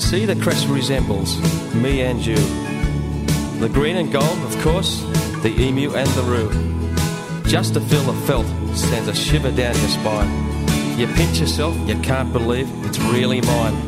see the crest resembles me and you. The green and gold, of course, the emu and the roo. Just to feel the felt sends a shiver down your spine. You pinch yourself, you can't believe it's really mine.